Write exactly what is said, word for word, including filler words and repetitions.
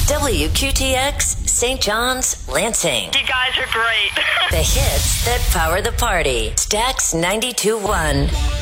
W Q T X, Saint John's, Lansing. You guys are great. The hits that power the party. Stax ninety-two point one.